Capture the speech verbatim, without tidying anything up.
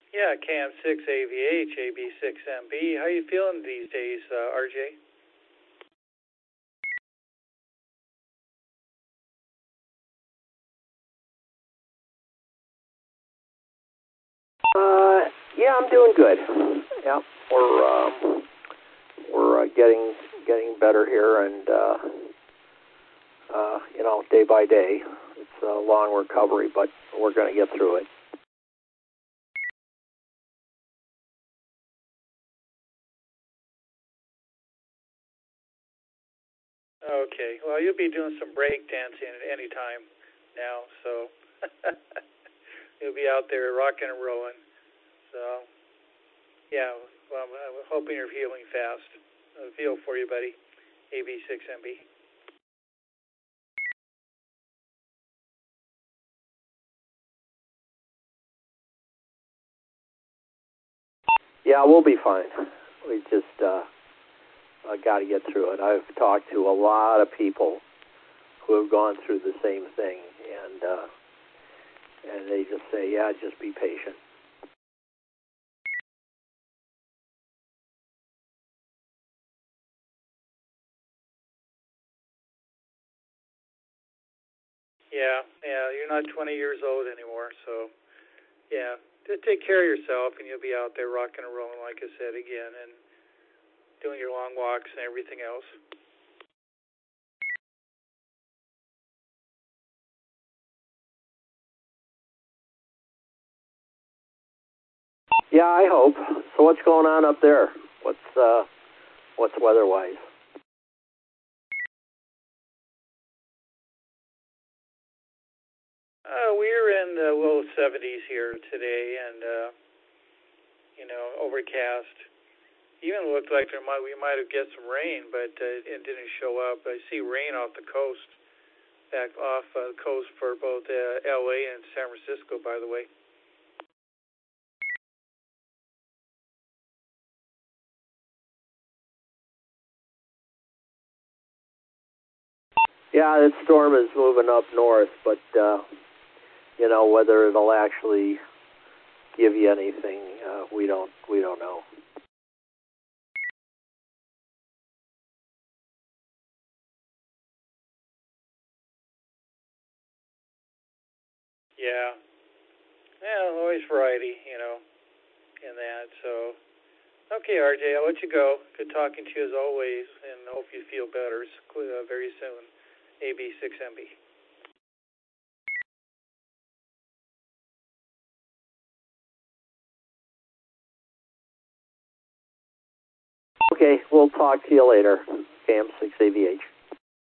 Yeah, C A M six A V H, A B six M B. How you feeling these days, uh, R J? Uh, yeah, I'm doing good. Yeah, we're um, we're uh, getting getting better here, and uh, uh, you know, day by day. It's a long recovery, but we're going to get through it. Okay, well, you'll be doing some break dancing at any time now, so you'll be out there rocking and rolling. So, yeah, well, I'm, I'm hoping you're healing fast. I feel for you, buddy. A B six M B. Yeah, we'll be fine. We just uh, uh, got to get through it. I've talked to a lot of people who have gone through the same thing, and uh, and they just say, yeah, just be patient. Yeah, yeah, you're not twenty years old anymore, so yeah, just take care of yourself, and you'll be out there rocking and rolling, like I said again, and doing your long walks and everything else. Yeah, I hope. So what's going on up there? What's uh, what's weather-wise? Uh, we're in the low seventies here today, and uh, you know, overcast. Even looked like there might we might have get some rain, but uh, it didn't show up. I see rain off the coast, back off uh, the coast for both uh, L A and San Francisco, by the way. Yeah, that storm is moving up north, but uh, you know whether it'll actually give you anything, uh, we don't we don't know. Yeah, yeah, always variety, you know, in that. So, okay, R J, I'll let you go. Good talking to you as always, and hope you feel better uh, very soon. A B six M B. Okay, we'll talk to you later. C A M six A V H.